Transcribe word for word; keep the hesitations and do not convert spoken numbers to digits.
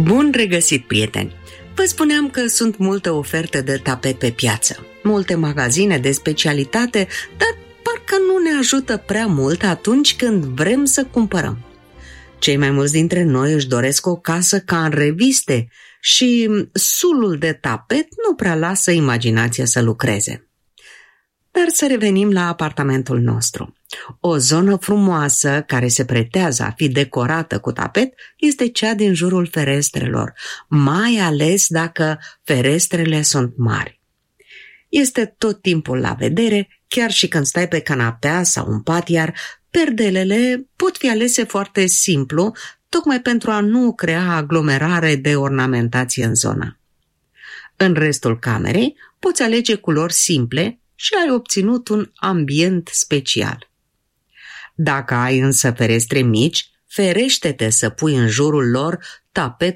Bun regăsit, prieteni! Vă spuneam că sunt multe oferte de tapet pe piață, multe magazine de specialitate, dar parcă nu ne ajută prea mult atunci când vrem să cumpărăm. Cei mai mulți dintre noi își doresc o casă ca în reviste și sulul de tapet nu prea lasă imaginația să lucreze. Dar să revenim la apartamentul nostru. O zonă frumoasă care se pretează a fi decorată cu tapet este cea din jurul ferestrelor, mai ales dacă ferestrele sunt mari. Este tot timpul la vedere, chiar și când stai pe canapea sau în pat, iar perdelele pot fi alese foarte simplu, tocmai pentru a nu crea aglomerare de ornamentație în zonă. În restul camerei poți alege culori simple și ai obținut un ambient special. Dacă ai însă ferestre mici, ferește-te să pui în jurul lor tapet